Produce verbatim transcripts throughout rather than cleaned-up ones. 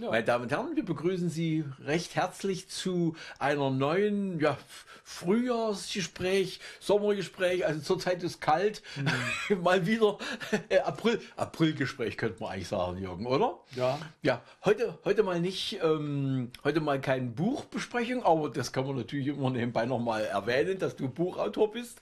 Ja. Meine Damen und Herren, wir begrüßen Sie recht herzlich zu einer neuen ja, Frühjahrsgespräch, Sommergespräch. Also zurzeit ist kalt. Mhm. Mal wieder äh, April, Aprilgespräch könnte man eigentlich sagen, Jürgen, oder? Ja. Ja, heute, heute mal nicht, ähm, heute mal keine Buchbesprechung, aber das kann man natürlich immer nebenbei nochmal erwähnen, dass du Buchautor bist.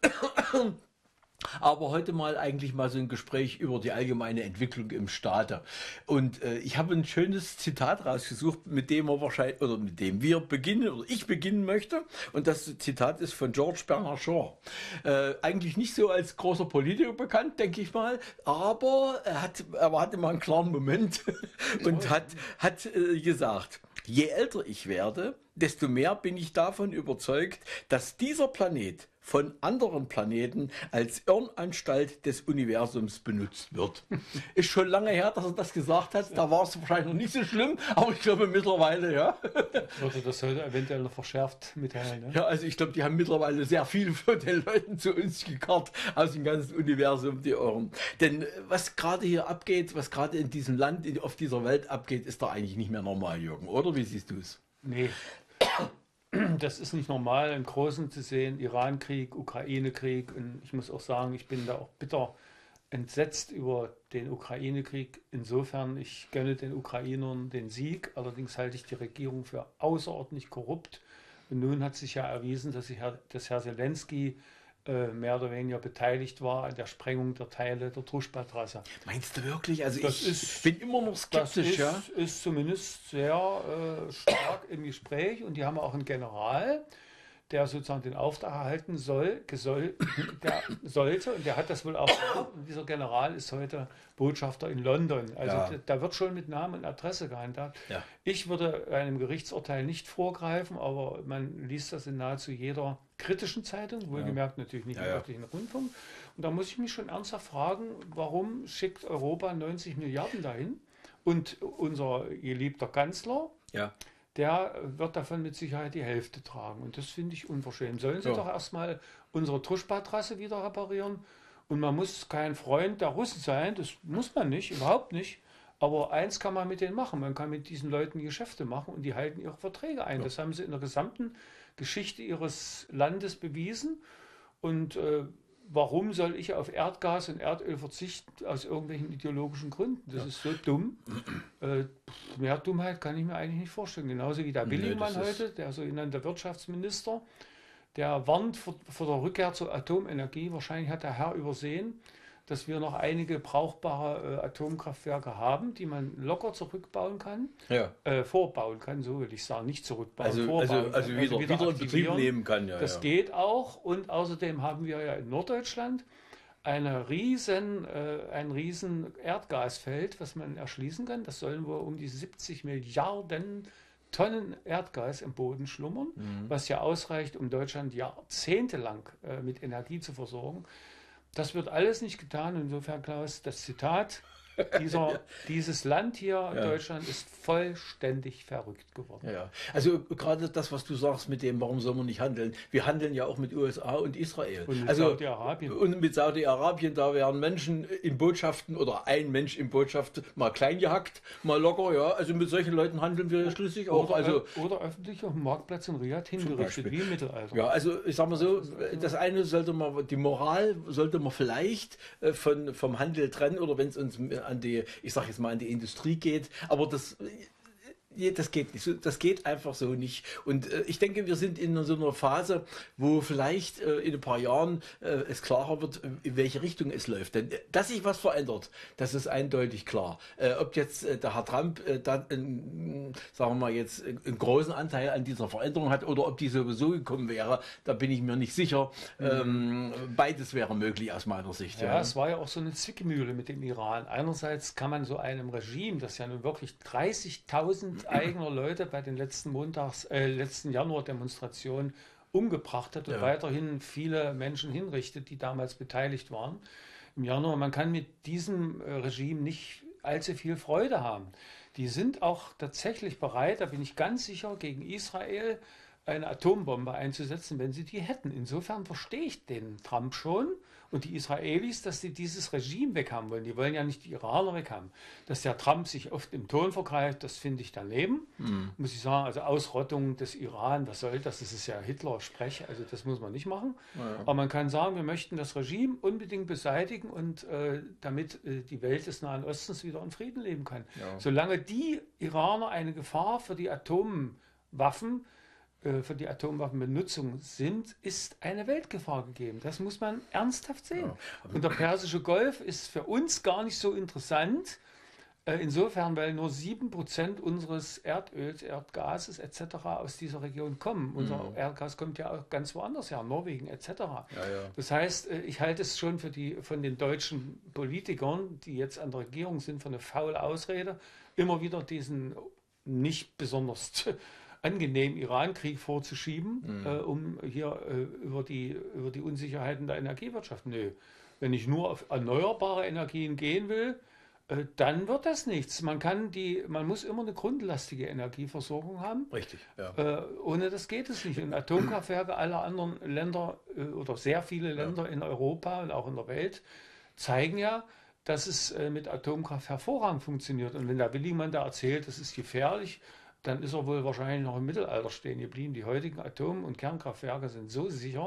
Aber heute mal eigentlich mal so ein Gespräch über die allgemeine Entwicklung im Staate. Und äh, ich habe ein schönes Zitat rausgesucht, mit dem wir wahrscheinlich, oder mit dem wir beginnen, oder ich beginnen möchte. Und das Zitat ist von George Bernard Shaw. Äh, eigentlich nicht so als großer Politiker bekannt, denke ich mal, aber er hat, er hatte mal einen klaren Moment und hat, hat äh, gesagt, je älter ich werde, desto mehr bin ich davon überzeugt, dass dieser Planet von anderen Planeten als Irrenanstalt des Universums benutzt wird. Ist schon lange her, dass er das gesagt hat. Da war es wahrscheinlich noch nicht so schlimm, aber ich glaube mittlerweile, ja. Würde das heute eventuell noch verschärft mitteilen, ne? Ja, also ich glaube, die haben mittlerweile sehr viel von den Leuten zu uns gekarrt aus dem ganzen Universum, die Irren. Denn was gerade hier abgeht, was gerade in diesem Land, auf dieser Welt abgeht, ist doch eigentlich nicht mehr normal, Jürgen, oder? Wie siehst du es? Nee. Das ist nicht normal, im Großen zu sehen, Iran-Krieg, Ukraine-Krieg. Und ich muss auch sagen, ich bin da auch bitter entsetzt über den Ukraine-Krieg. Insofern, ich gönne den Ukrainern den Sieg. Allerdings halte ich die Regierung für außerordentlich korrupt. Und nun hat sich ja erwiesen, dass, ich, dass Herr Zelensky äh, mehr oder weniger beteiligt war an der Sprengung der Teile der Druschba-Trasse. Meinst du wirklich? Also das ich ist, bin immer noch skeptisch. Das ist, ja? ist zumindest sehr äh, stark im Gespräch, und die haben auch einen General, der sozusagen den Auftrag erhalten soll, gesoll, der sollte, und der hat das wohl auch gemacht. Und dieser General ist heute Botschafter in London. Also Ja. da, da wird schon mit Namen und Adresse gehandhabt. Ja. Ich würde einem Gerichtsurteil nicht vorgreifen, aber man liest das in nahezu jeder kritischen Zeitung, wohlgemerkt natürlich nicht Ja, im ja. örtlichen Rundfunk. Und da muss ich mich schon ernsthaft fragen, warum schickt Europa neunzig Milliarden dahin? Und unser geliebter Kanzler, Ja. der wird davon mit Sicherheit die Hälfte tragen. Und das finde ich unverschämt. Sollen sie Ja. doch erstmal unsere Druschba-Trasse wieder reparieren? Und man muss kein Freund der Russen sein, das muss man nicht, überhaupt nicht. Aber eins kann man mit denen machen, man kann mit diesen Leuten Geschäfte machen, und die halten ihre Verträge ein. Ja. Das haben sie in der gesamten Geschichte ihres Landes bewiesen. Und äh, warum soll ich auf Erdgas und Erdöl verzichten aus irgendwelchen ideologischen Gründen? Das Ja. ist so dumm. Äh, mehr Dummheit kann ich mir eigentlich nicht vorstellen. Genauso wie der Nee, Billigmann das ist- heute, der sogenannte Wirtschaftsminister, der warnt vor, vor der Rückkehr zur Atomenergie. Wahrscheinlich hat der Herr übersehen, dass wir noch einige brauchbare äh, Atomkraftwerke haben, die man locker zurückbauen kann, Ja. äh, vorbauen kann, so will ich sagen, nicht zurückbauen, Also, vorbauen also, kann, also wieder, wieder, in Betrieb aktivieren. nehmen kann, ja. Das ja. geht auch, und außerdem haben wir ja in Norddeutschland eine riesen, äh, ein riesen Erdgasfeld, was man erschließen kann. Das sollen wohl um die siebzig Milliarden Tonnen Erdgas im Boden schlummern, Mhm. was ja ausreicht, um Deutschland jahrzehntelang äh, mit Energie zu versorgen. Das wird alles nicht getan. Insofern, Klaus, das Zitat, dieser, Ja. dieses Land hier, Ja. Deutschland, ist vollständig verrückt geworden. Ja, ja. Also gerade das, was du sagst mit dem, warum soll man nicht handeln? Wir handeln ja auch mit U S A und Israel. Und mit also, Saudi-Arabien. Und mit Saudi-Arabien, da werden Menschen in Botschaften oder ein Mensch in Botschaft mal klein gehackt, mal locker, ja. Also mit solchen Leuten handeln wir ja schließlich auch. Oder, Also, oder öffentlich auf dem Marktplatz in Riyadh hingerichtet, Beispiel. wie im Mittelalter. ja, also ich sag mal so, das eine sollte man, die Moral sollte man vielleicht äh, von, vom Handel trennen, oder wenn es uns an die, ich sag jetzt mal, an die Industrie geht, aber das, äh, das geht nicht, so- das geht einfach so nicht. Und äh, ich denke, wir sind in so einer Phase, wo vielleicht äh, in ein paar Jahren äh, es klarer wird, in welche Richtung es läuft. Denn äh, dass sich was verändert, das ist eindeutig klar. Äh, ob jetzt äh, der Herr Trump äh, dann, äh, sagen wir mal jetzt, äh, einen großen Anteil an dieser Veränderung hat oder ob die sowieso gekommen wäre, da bin ich mir nicht sicher. Ähm, beides wäre möglich aus meiner Sicht. Ja, Ja, es war ja auch so eine Zwickmühle mit dem Iran. Einerseits kann man so einem Regime, das ja nun wirklich dreißigtausend eigener Leute bei den letzten Montags, äh, letzten Januar-Demonstrationen umgebracht hat und Ja. weiterhin viele Menschen hinrichtet, die damals beteiligt waren im Januar. Man kann mit diesem äh, Regime nicht allzu viel Freude haben. Die sind auch tatsächlich bereit, da bin ich ganz sicher, gegen Israel eine Atombombe einzusetzen, wenn sie die hätten. Insofern verstehe ich den Trump schon und die Israelis, dass sie dieses Regime weghaben wollen. Die wollen ja nicht die Iraner weghaben. Dass der Trump sich oft im Ton vergreift, das finde ich daneben. Mhm. Muss ich sagen, also Ausrottung des Iran, was soll das? Das ist ja Hitler-Sprech, also das muss man nicht machen. Ja. Aber man kann sagen, wir möchten das Regime unbedingt beseitigen und äh, damit äh, die Welt des Nahen Ostens wieder in Frieden leben kann. Ja. Solange die Iraner eine Gefahr für die Atomwaffen für die Atomwaffenbenutzung sind, ist eine Weltgefahr gegeben. Das muss man ernsthaft sehen. Ja. Und der Persische Golf ist für uns gar nicht so interessant, insofern, weil nur sieben Prozent unseres Erdöls, Erdgases et cetera aus dieser Region kommen. Mhm. Unser Erdgas kommt ja auch ganz woanders her, Norwegen et cetera. Ja, ja. Das heißt, ich halte es schon für die von den deutschen Politikern, die jetzt an der Regierung sind, für eine faule Ausrede, immer wieder diesen nicht besonders angenehm Iran-Krieg vorzuschieben, mhm. äh, um hier äh, über, die, über die Unsicherheiten der Energiewirtschaft. Nö, wenn ich nur auf erneuerbare Energien gehen will, äh, dann wird das nichts. Man kann die, man muss immer eine grundlastige Energieversorgung haben. Richtig, ja. Äh, ohne das geht es nicht. Und Atomkraftwerke aller anderen Länder äh, oder sehr viele Länder ja. in Europa und auch in der Welt zeigen ja, dass es äh, mit Atomkraft hervorragend funktioniert. Und wenn der Willimann da erzählt, das ist gefährlich, dann ist er wohl wahrscheinlich noch im Mittelalter stehen geblieben. Die heutigen Atom- und Kernkraftwerke sind so sicher.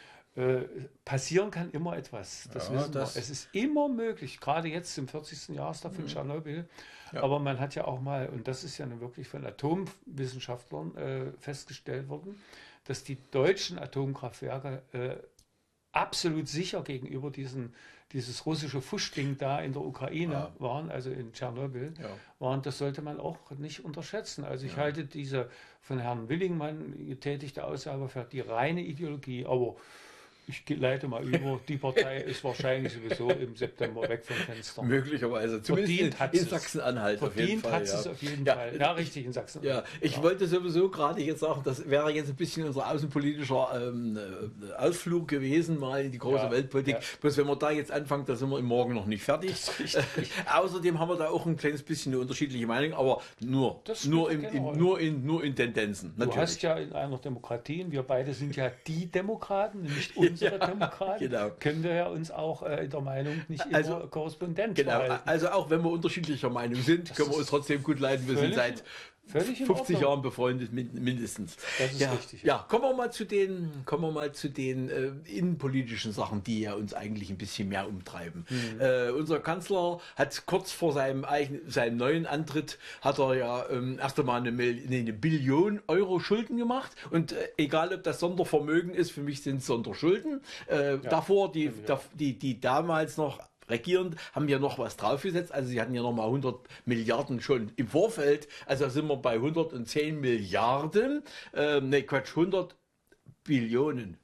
Äh, passieren kann immer etwas. Das ja, wissen das wir. Es ist immer möglich, gerade jetzt zum vierzigsten Jahrestag von mhm. Tschernobyl. Ja. Aber man hat ja auch mal, und das ist ja nun wirklich von Atomwissenschaftlern äh, festgestellt worden, dass die deutschen Atomkraftwerke äh, absolut sicher gegenüber diesen dieses russische Fuschding da in der Ukraine ja. waren, also in Tschernobyl, ja. waren, das sollte man auch nicht unterschätzen. Also ich ja. halte diese von Herrn Willingmann getätigte Aussage für die reine Ideologie, aber ich leite mal über, die Partei ist wahrscheinlich sowieso im September weg vom Fenster. Möglicherweise, zumindest verdient in, in Sachsen-Anhalt auf jeden Fall. Verdient hat es auf jeden ja. Fall. Ja, richtig, in Sachsen-Anhalt. Ja, ich ja. wollte sowieso gerade jetzt sagen, das wäre jetzt ein bisschen unser außenpolitischer ähm, Ausflug gewesen, mal in die große ja. Weltpolitik. Ja. Bloß wenn wir da jetzt anfangen, da sind wir im Morgen noch nicht fertig. Außerdem haben wir da auch ein kleines bisschen eine unterschiedliche Meinung, aber nur, nur, in, in, nur, in, nur in Tendenzen. Natürlich. Du hast ja in einer Demokratie, wir beide sind ja die Demokraten, nicht unsere ja, Demokraten, genau. können wir ja uns auch äh, in der Meinung nicht immer also, Korrespondent genau, verhalten. Also auch wenn wir unterschiedlicher Meinung sind, das können wir uns trotzdem gut leiden. Wir sind seit fünfzig Jahren befreundet, mindestens. Das ist ja, richtig. Ja. ja, kommen wir mal zu den, kommen wir mal zu den äh, innenpolitischen Sachen, die ja uns eigentlich ein bisschen mehr umtreiben. Mhm. Äh, unser Kanzler hat kurz vor seinem, eigenen, seinem neuen Antritt, hat er ja ähm, erst einmal eine, eine Billion Euro Schulden gemacht. Und äh, egal, ob das Sondervermögen ist, für mich sind es Sonderschulden. Äh, ja, davor, die, da, die, die damals noch regierend, haben ja noch was draufgesetzt. Also sie hatten ja noch mal hundert Milliarden schon im Vorfeld. Also sind wir bei hundertzehn Milliarden. Ähm, ne, Quatsch, hundert Billionen.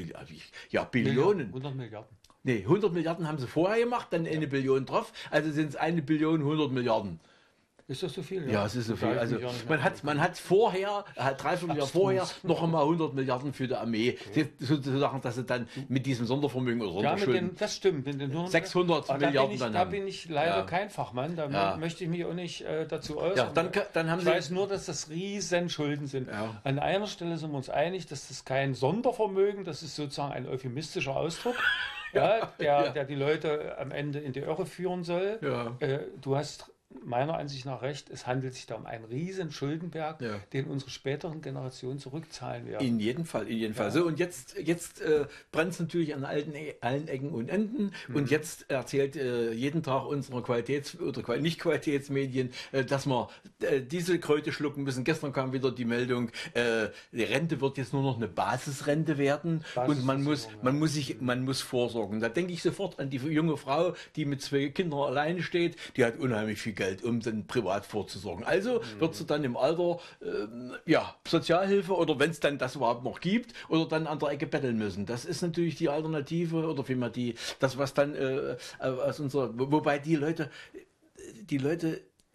Ja, Billionen. hundert Milliarden. Nee, hundert Milliarden haben sie vorher gemacht, dann eine ja. Billion drauf. Also sind es eine Billion hundert Milliarden. Ist das so viel? Ja, ja es ist so viel. Also man hat, man hat vorher, hat dreiviertel Jahr vorher noch einmal hundert Milliarden für die Armee. Okay. Sozusagen, dass sie dann mit diesem Sondervermögen oder ja, mit den, das stimmt. Mit den sechshundert Milliarden da bin ich, dann Da haben. bin ich leider ja. kein Fachmann. Da ja. möchte ich mich auch nicht äh, dazu äußern. Ja, dann, dann haben ich sie weiß nur, dass das riesen Schulden sind. Ja. An einer Stelle sind wir uns einig, dass das kein Sondervermögen, das ist sozusagen ein euphemistischer Ausdruck. ja, der, ja. der die Leute am Ende in die Irre führen soll. Ja. Äh, du hast meiner Ansicht nach recht, es handelt sich da um einen riesen Schuldenberg, ja. den unsere späteren Generationen zurückzahlen werden. In jedem Fall, in jedem Fall. Ja. So, und jetzt, jetzt äh, brennt es natürlich an allen, allen Ecken und Enden. Mhm. Und jetzt erzählt äh, jeden Tag unsere Qualitäts- oder Nicht-Qualitätsmedien, äh, dass wir äh, diese Kröte schlucken müssen. Gestern kam wieder die Meldung, äh, die Rente wird jetzt nur noch eine Basisrente werden und man muss, man muss sich, man muss vorsorgen. Da denke ich sofort an die junge Frau, die mit zwei Kindern alleine steht, die hat unheimlich viel Geld, um dann privat vorzusorgen. Also mhm. wird sie dann im Alter ähm, ja, Sozialhilfe oder wenn es dann das überhaupt noch gibt oder dann an der Ecke betteln müssen. Das ist natürlich die Alternative oder vielmehr die, das was dann äh, aus unserer, wobei die Leute, die Leute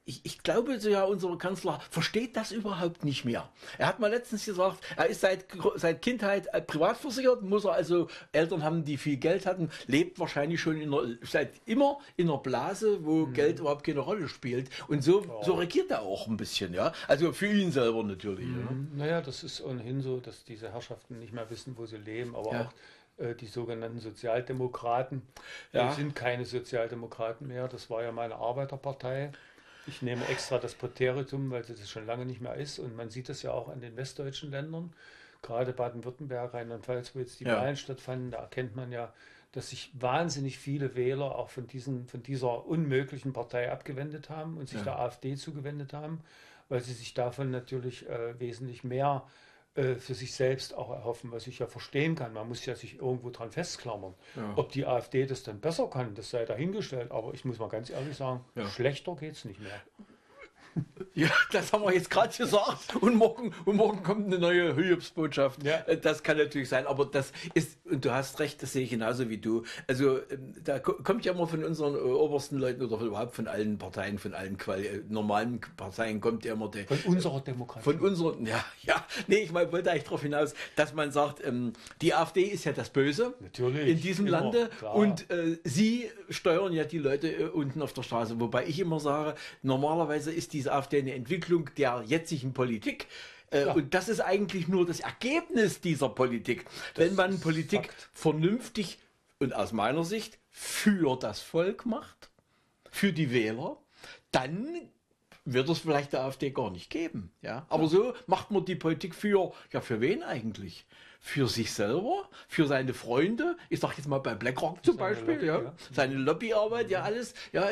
ich, ich glaube, so ja, unser Kanzler versteht das überhaupt nicht mehr. Er hat mal letztens gesagt, er ist seit, seit Kindheit äh, privat versichert, muss er also, Eltern haben, die viel Geld hatten, lebt wahrscheinlich schon in einer, seit immer in einer Blase, wo mhm. Geld überhaupt keine Rolle spielt. Und so, ja. so regiert er auch ein bisschen, ja. Also für ihn selber natürlich. Mhm. Ja. Naja, das ist ohnehin so, dass diese Herrschaften nicht mehr wissen, wo sie leben, aber ja. auch die sogenannten Sozialdemokraten ja. sind keine Sozialdemokraten mehr. Das war ja meine Arbeiterpartei. Ich nehme extra das Präteritum, weil es schon lange nicht mehr ist. Und man sieht das ja auch an den westdeutschen Ländern, gerade Baden-Württemberg, Rheinland-Pfalz, wo jetzt die ja. Wahlen stattfanden. Da erkennt man ja, dass sich wahnsinnig viele Wähler auch von, diesen, von dieser unmöglichen Partei abgewendet haben und sich ja. der AfD zugewendet haben, weil sie sich davon natürlich äh, wesentlich mehr für sich selbst auch erhoffen, was ich ja verstehen kann. Man muss ja sich irgendwo dran festklammern. Ja. Ob die AfD das dann besser kann, das sei dahingestellt. Aber ich muss mal ganz ehrlich sagen, ja. schlechter geht es nicht mehr. Ja, das haben wir jetzt gerade gesagt. Und morgen, und morgen kommt eine neue Hiobsbotschaft. Ja. Das kann natürlich sein, aber das ist, und du hast recht, das sehe ich genauso wie du. Also da kommt ja immer von unseren äh, obersten Leuten oder überhaupt von allen Parteien, von allen Quali äh, normalen Parteien kommt ja immer der... Von unserer Demokratie. Von unseren, ja, ja. Nee, ich mein, wollte eigentlich darauf hinaus, dass man sagt, ähm, die AfD ist ja das Böse natürlich, in diesem immer, Lande klar. Und äh, sie steuern ja die Leute äh, unten auf der Straße. Wobei ich immer sage, normalerweise ist diese AfD eine Entwicklung der jetzigen Politik. Äh, ja. Und das ist eigentlich nur das Ergebnis dieser Politik. Das Wenn man Politik Fakt. vernünftig und aus meiner Sicht für das Volk macht, für die Wähler, dann wird es vielleicht der AfD gar nicht geben. Ja? Aber ja. so macht man die Politik für, ja, für wen eigentlich? Für sich selber, für seine Freunde, ich sag jetzt mal bei BlackRock zum seine Beispiel, Lobby, ja. ja, seine Lobbyarbeit, mhm. ja alles, ja,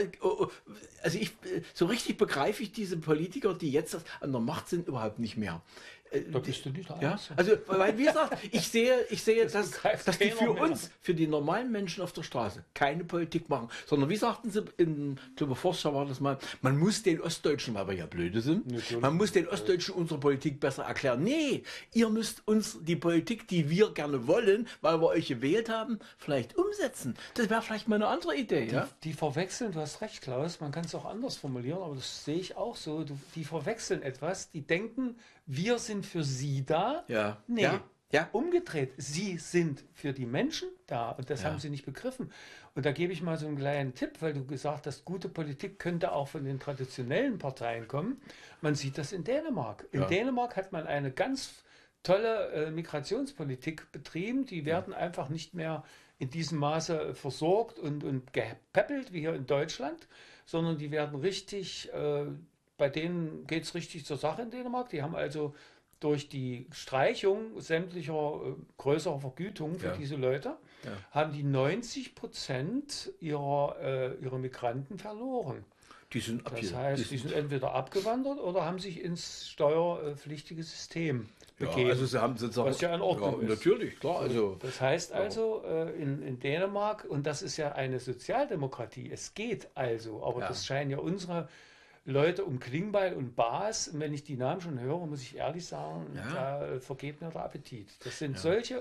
also ich, so richtig begreife ich diese Politiker, die jetzt an der Macht sind, überhaupt nicht mehr. Da bist du nicht ja? Also, weil wie gesagt, ich sehe, ich sehe, das dass, dass die für mehr. uns, für die normalen Menschen auf der Straße keine Politik machen, sondern wie sagten sie, in, ich glaube, Forster war das mal, man muss den Ostdeutschen, weil wir ja blöde sind, Natürlich. man muss den Ostdeutschen unsere Politik besser erklären. Nee, ihr müsst uns die Politik, die wir gerne wollen, weil wir euch gewählt haben, vielleicht umsetzen. Das wäre vielleicht mal eine andere Idee. Die, ja? die verwechseln, du hast recht, Klaus, man kann es auch anders formulieren, aber das sehe ich auch so. Du, die verwechseln etwas, die denken, wir sind für sie da. Ja. Nee, ja. Ja. umgedreht. Sie sind für die Menschen da und das ja. haben sie nicht begriffen. Und da gebe ich mal so einen kleinen Tipp, weil du gesagt hast, gute Politik könnte auch von den traditionellen Parteien kommen. Man sieht das in Dänemark. In ja. Dänemark hat man eine ganz tolle äh, Migrationspolitik betrieben. Die werden ja. einfach nicht mehr in diesem Maße versorgt und, und gepäppelt wie hier in Deutschland, sondern die werden richtig... Äh, Bei denen geht es richtig zur Sache in Dänemark. Die haben also durch die Streichung sämtlicher äh, größerer Vergütungen für ja. diese Leute, ja. haben die neunzig Prozent ihrer, äh, ihrer Migranten verloren. Die sind das heißt, die sind, die sind entweder abgewandert oder haben sich ins steuerpflichtige System begeben. Ja, also sie haben sozusagen, was ja in Ordnung ja, ist. Natürlich, klar. Also, das heißt also äh, in, in Dänemark, und das ist ja eine Sozialdemokratie, es geht also, aber ja. das scheinen ja unsere Leute um Klingbeil und Baas, und wenn ich die Namen schon höre, muss ich ehrlich sagen, ja. da vergeht mir der Appetit. Das sind ja. solche,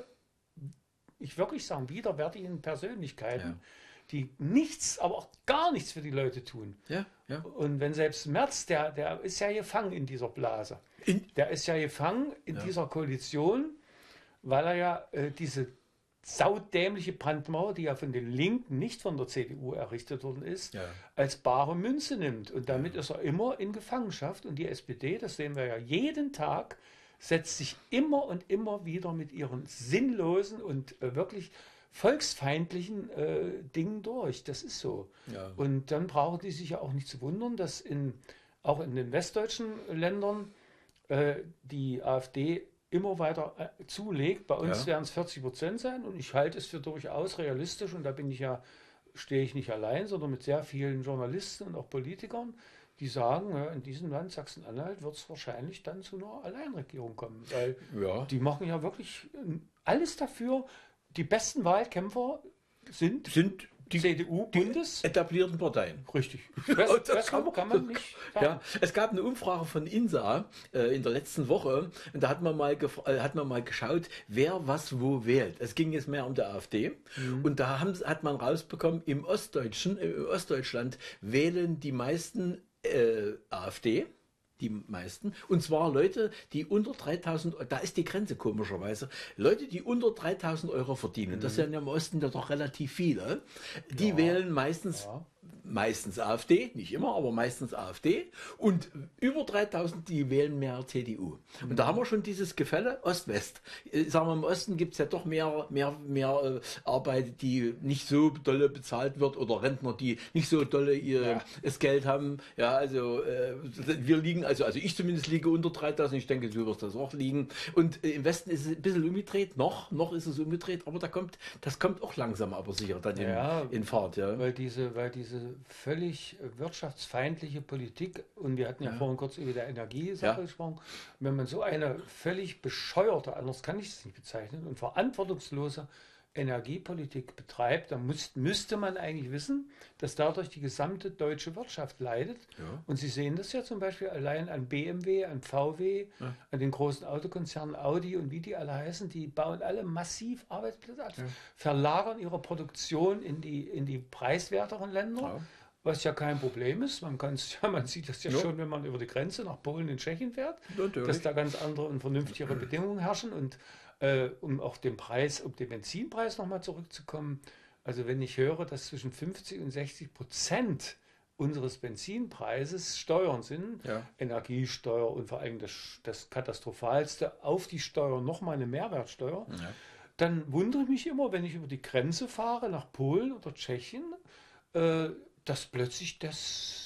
ich wirklich sagen, widerwärtigen Persönlichkeiten, ja. die nichts, aber auch gar nichts für die Leute tun. Ja, ja. Und wenn selbst Merz, der, der ist ja gefangen in dieser Blase, in, der ist ja gefangen in ja. dieser Koalition, weil er ja äh, diese saudämliche Brandmauer, die ja von den Linken, nicht von der C D U errichtet worden ist, ja. als bare Münze nimmt. Und damit ja. ist er immer in Gefangenschaft. Und die S P D, das sehen wir ja jeden Tag, setzt sich immer und immer wieder mit ihren sinnlosen und äh, wirklich volksfeindlichen äh, Dingen durch. Das ist so. Ja. Und dann brauchen die sich ja auch nicht zu wundern, dass in, auch in den westdeutschen Ländern äh, die AfD immer weiter äh, zulegt. Bei uns ja. werden es vierzig Prozent sein und ich halte es für durchaus realistisch und da bin ich ja, stehe ich nicht allein, sondern mit sehr vielen Journalisten und auch Politikern, die sagen, ja, in diesem Land Sachsen-Anhalt wird es wahrscheinlich dann zu einer Alleinregierung kommen, weil ja. die machen ja wirklich alles dafür. Die besten Wahlkämpfer sind, sind die C D U-Bundes etablierten Parteien. Richtig. Das, das kann, man, kann man nicht sagen. Ja, es gab eine Umfrage von INSA äh, in der letzten Woche und da hat man mal äh, hat man mal geschaut, wer was wo wählt. Es ging jetzt mehr um die AfD mhm. und da haben, hat man rausbekommen, im Ostdeutschen, im Ostdeutschland wählen die meisten äh, AfD. Die meisten. Und zwar Leute, die unter dreitausend, da ist die Grenze komischerweise, Leute, die unter dreitausend Euro verdienen, das sind ja im Osten ja doch relativ viele, die Ja, wählen meistens, ja. meistens AfD, nicht immer, aber meistens AfD. Und über dreitausend, die wählen mehr C D U. Und da haben wir schon dieses Gefälle Ost-West. Äh, Sagen wir, im Osten gibt es ja doch mehr, mehr, mehr äh, Arbeit, die nicht so dolle bezahlt wird, oder Rentner, die nicht so dolle ihr Ja. das Geld haben. Ja, also äh, wir liegen, also, also ich zumindest liege unter dreitausend, ich denke, du wirst das auch liegen. Und äh, im Westen ist es ein bisschen umgedreht, noch, noch ist es umgedreht, aber da kommt, das kommt auch langsam, aber sicher dann in, Ja, in Fahrt. Ja. Weil diese, weil diese völlig wirtschaftsfeindliche Politik, und wir hatten ja, Ja. vorhin kurz über die Energiesache Ja. gesprochen, wenn man so eine völlig bescheuerte, anders kann ich es nicht bezeichnen, und verantwortungslose Energiepolitik betreibt, dann muss, müsste man eigentlich wissen, dass dadurch die gesamte deutsche Wirtschaft leidet. Ja. Und Sie sehen das ja zum Beispiel allein an B M W, an V W, Ja. an den großen Autokonzernen Audi und wie die alle heißen, die bauen alle massiv Arbeitsplätze ab, Ja. verlagern ihre Produktion in die, in die preiswerteren Länder. Ja. Was ja kein Problem ist. Man kann es ja, man sieht das ja, Ja. schon, wenn man über die Grenze nach Polen und Tschechien fährt, Natürlich. dass da ganz andere und vernünftigere Bedingungen herrschen. Und äh, um auch den Preis, um den Benzinpreis nochmal zurückzukommen, also wenn ich höre, dass zwischen fünfzig und sechzig Prozent unseres Benzinpreises Steuern sind, Ja. Energiesteuer und vor allem das, das Katastrophalste, auf die Steuer nochmal eine Mehrwertsteuer, Ja. dann wundere ich mich immer, wenn ich über die Grenze fahre nach Polen oder Tschechien, äh, dass plötzlich das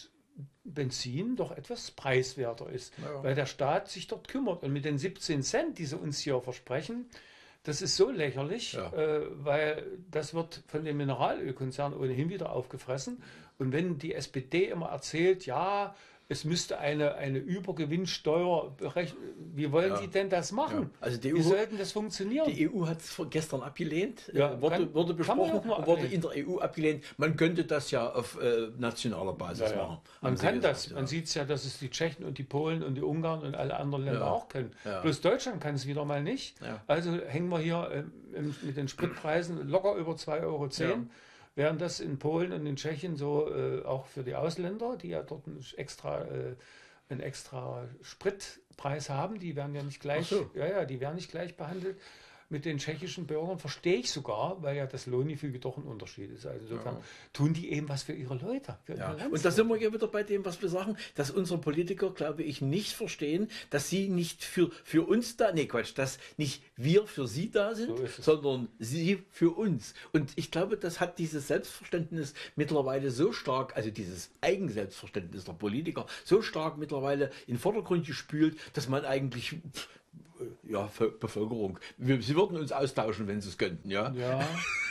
Benzin doch etwas preiswerter ist, Ja. weil der Staat sich dort kümmert. Und mit den siebzehn Cent, die sie uns hier versprechen, das ist so lächerlich, Ja. äh, weil das wird von den Mineralölkonzernen ohnehin wieder aufgefressen. Und wenn die S P D immer erzählt, ja, es müsste eine, eine Übergewinnsteuer berechnen, wie wollen Ja. die denn das machen? Ja. Also die Wie E U sollten das funktionieren? Die E U hat es gestern abgelehnt, Ja, äh, wurde, kann- wurde kann man besprochen, auch nur und wurde ablehnen. in der E U abgelehnt. Man könnte das ja auf äh, nationaler Basis Ja, ja. machen. Man haben sie kann gesagt, das. ja. Man sieht es ja, dass es die Tschechen und die Polen und die Ungarn und alle anderen Länder Ja. auch können. Ja. Bloß Deutschland kann es wieder mal nicht. Ja. Also hängen wir hier äh, im, mit den Spritpreisen locker über zwei Euro zehn. Ja. Während das in Polen und in Tschechien so äh, auch für die Ausländer, die ja dort einen extra, äh, einen extra Spritpreis haben, die werden ja nicht gleich, Ach so. ja, ja, die werden nicht gleich behandelt. Mit den tschechischen Bürgern verstehe ich sogar, weil ja das Lohngefüge doch ein Unterschied ist. Also insofern Ja. tun die eben was für ihre Leute. Für Ja. ihre Und da sind wir ja wieder bei dem, was wir sagen, dass unsere Politiker, glaube ich, nicht verstehen, dass sie nicht für, für uns da, nee Quatsch, dass nicht wir für sie da sind, So ist es. sondern sie für uns. Und ich glaube, das hat dieses Selbstverständnis mittlerweile so stark, also dieses Eigenselbstverständnis der Politiker, so stark mittlerweile in den Vordergrund gespült, dass man eigentlich, pff, ja, Vö- Bevölkerung, wir, sie würden uns austauschen, wenn sie es könnten, ja. Ja,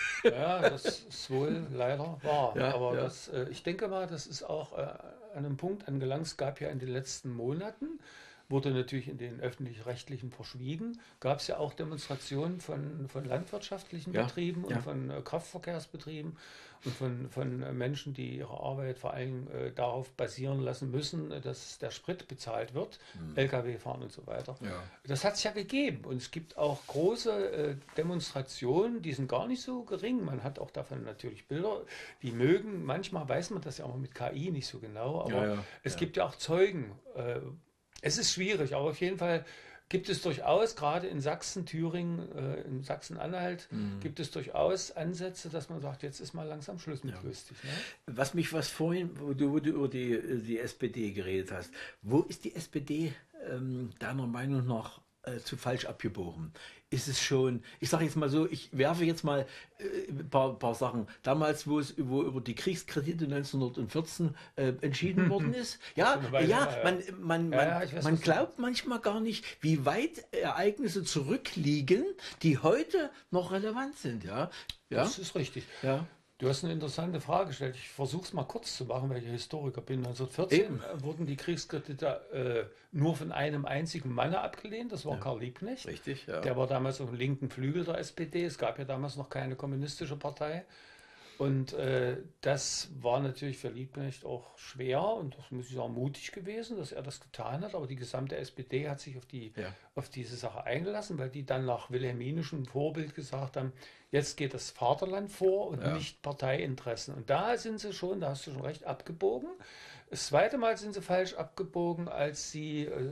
ja, das ist wohl leider wahr. Ja, Aber ja. Das, äh, ich denke mal, das ist auch äh, an einem Punkt angelangt. Es gab ja in den letzten Monaten, wurde natürlich in den öffentlich-rechtlichen verschwiegen, gab es ja auch Demonstrationen von, von landwirtschaftlichen Ja, Betrieben und ja. von äh, Kraftverkehrsbetrieben und von, von äh, Menschen, die ihre Arbeit vor allem äh, darauf basieren lassen müssen, äh, dass der Sprit bezahlt wird, L K W fahren und so weiter. Hm. Ja. Das hat es ja gegeben und es gibt auch große äh, Demonstrationen, die sind gar nicht so gering. Man hat auch davon natürlich Bilder, die mögen, manchmal weiß man das ja auch mit K I nicht so genau, aber Ja, ja, es ja. gibt ja auch Zeugen. Äh, es ist schwierig, aber auf jeden Fall gibt es durchaus, gerade in Sachsen, Thüringen, äh, in Sachsen-Anhalt, Mhm. gibt es durchaus Ansätze, dass man sagt, jetzt ist mal langsam Schluss mit lustig. Ne? Was mich was vorhin, wo du, wo du über die, die S P D geredet hast, wo ist die S P D ähm, deiner Meinung nach äh, zu falsch abgebogen? Ist es schon, ich sage jetzt mal so, ich werfe jetzt mal äh, ein paar, paar Sachen. Damals, wo es wo über die Kriegskredite neunzehnhundertvierzehn äh, entschieden worden ist, ja, Schon eine Weile ja, her, ja. man, man, Ja, man, ja, ich weiß, man was du glaubt manchmal gar nicht, wie weit Ereignisse zurückliegen, die heute noch relevant sind, ja. Ja, Das ist richtig. ja. Du hast eine interessante Frage gestellt. Ich versuche es mal kurz zu machen, weil ich Historiker bin. neunzehnhundertvierzehn Eben. äh, wurden die Kriegskredite äh, nur von einem einzigen Mann abgelehnt. Das war Karl Liebknecht. Richtig, ja. Der war damals auf dem linken Flügel der S P D. Es gab ja damals noch keine kommunistische Partei. Und äh, das war natürlich für Liebknecht auch schwer und das muss ich sagen mutig gewesen, dass er das getan hat. Aber die gesamte S P D hat sich auf, die, Ja. auf diese Sache eingelassen, weil die dann nach wilhelminischem Vorbild gesagt haben, jetzt geht das Vaterland vor und Ja. nicht Parteiinteressen. Und da sind sie schon, da hast du schon recht, abgebogen. Das zweite Mal sind sie falsch abgebogen, als sie äh,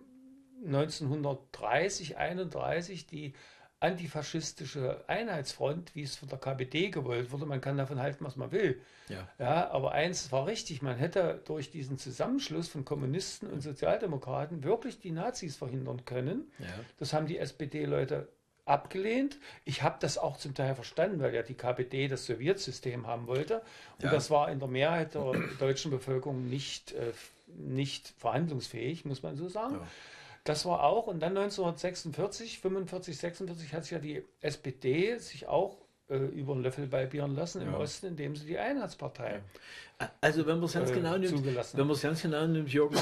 neunzehnhundertdreißig, einunddreißig die antifaschistische Einheitsfront, wie es von der K P D gewollt wurde, man kann davon halten, was man will. Ja. Ja, aber eins war richtig, man hätte durch diesen Zusammenschluss von Kommunisten und Sozialdemokraten wirklich die Nazis verhindern können. Ja. Das haben die S P D-Leute abgelehnt. Ich habe das auch zum Teil verstanden, weil ja die K P D das Sowjetsystem haben wollte. Und Ja. das war in der Mehrheit der deutschen Bevölkerung nicht, äh, nicht verhandlungsfähig, muss man so sagen. Ja. Das war auch, und dann neunzehnhundertsechsundvierzig, fünfundvierzig, sechsundvierzig hat sich ja die S P D sich auch äh, über den Löffel balbieren lassen im Ja. Osten, indem sie die Einheitspartei Also wenn man es ganz äh, genau nimmt, zugelassen wenn hat. man es ganz genau nimmt, Jürgen,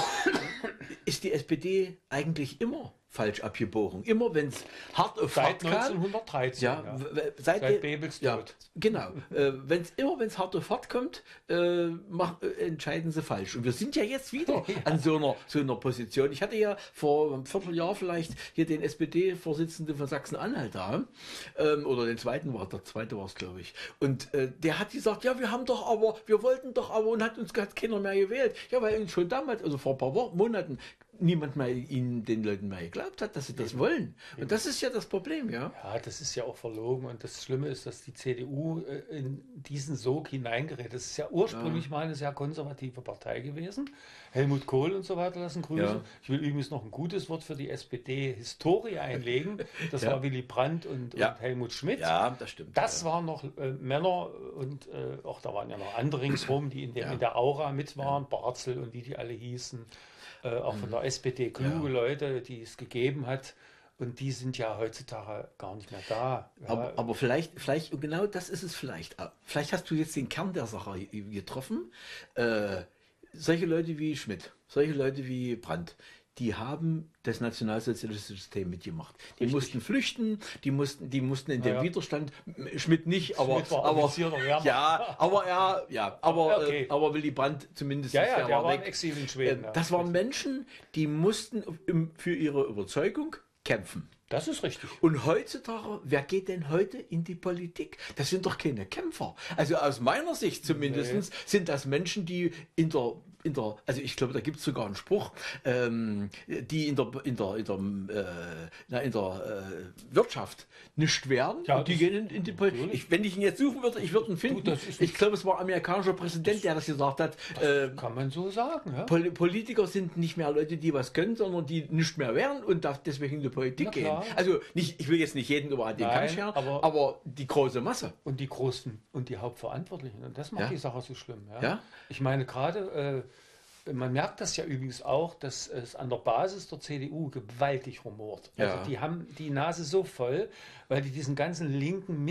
ist die S P D eigentlich immer falsch abgebogen. Immer wenn es hart auf Seit hart kam. neunzehnhundertreizehn, Ja, ja. w- w- seit, Seit der- Bebels ja, Tod. genau. Äh, wenn's, immer wenn es hart auf hart kommt, äh, mach, äh, entscheiden sie falsch. Und wir sind ja jetzt wieder an so einer, so einer Position. Ich hatte ja vor einem Vierteljahr vielleicht hier den S P D-Vorsitzenden von Sachsen-Anhalt da, ähm, oder den zweiten war, der zweite war es, glaube ich. Und äh, der hat gesagt, ja, wir haben doch aber, wir wollten doch aber, und hat uns hat keiner mehr gewählt. Ja, weil uns schon damals, also vor ein paar Wochen, Monaten, niemand mehr ihnen, den Leuten mehr geglaubt hat, dass sie das wollen. Und das ist ja das Problem, ja. Ja, das ist ja auch verlogen. Und das Schlimme ist, dass die C D U äh, in diesen Sog hineingerät. Das ist ja ursprünglich Ja. mal eine sehr konservative Partei gewesen. Helmut Kohl und so weiter lassen grüßen. Ja. Ich will übrigens noch ein gutes Wort für die S P D-Historie einlegen. Das Ja. war Willy Brandt und, Ja. und Helmut Schmidt. Ja, das stimmt. Das waren noch äh, Männer und äh, auch da waren ja noch andere ringsrum, die in, dem, Ja. in der Aura mit waren, Barzel und wie die alle hießen. Äh, auch von der S P D kluge Ja. Leute, die es gegeben hat. Und die sind ja heutzutage gar nicht mehr da. Ja, Aber, aber vielleicht, vielleicht, und genau das ist es vielleicht. Vielleicht hast du jetzt den Kern der Sache getroffen. Äh, solche Leute wie Schmidt, solche Leute wie Brandt, die haben das nationalsozialistische System mitgemacht. Die Richtig. mussten flüchten, die mussten, die mussten in den Ja. Widerstand. Schmidt nicht, aber, Schmidt war aber Offizier der Wehrmacht. ja, aber er, ja, aber, Okay. äh, aber Willy Brandt zumindest. ja, ja, der der war im weg. Exil in Schweden. Äh, ja. Das waren Menschen, die mussten im- für ihre Überzeugung kämpfen. Das ist richtig. Und heutzutage, wer geht denn heute in die Politik? Das sind doch keine Kämpfer. Also aus meiner Sicht zumindest Nee. sind das Menschen, die in der, in der, also ich glaube, da gibt es sogar einen Spruch, ähm, die in der, in der, in der, äh, na, in der äh, Wirtschaft nicht werden. Ja, und die das- gehen in, in die Politik. natürlich. Ich, wenn ich ihn jetzt suchen würde, ich würde ihn finden. das ist ich glaube, es war ein amerikanischer Präsident, der das gesagt hat. Äh, Kann man so sagen. Ja? Pol Politiker sind nicht mehr Leute, die was können, sondern die nicht mehr werden und darf deswegen in die Politik Na gehen. klar. Also nicht, ich will jetzt nicht jeden über den Kamm Nein, scheren, aber- aber, die große Masse. Und die Großen und die Hauptverantwortlichen. Und das macht Ja. die Sache so schlimm. Ja? Ja. Ich meine, gerade, äh, man merkt das ja übrigens auch, dass es an der Basis der C D U gewaltig rumort. Also Ja. die haben die Nase so voll, weil die diesen ganzen linken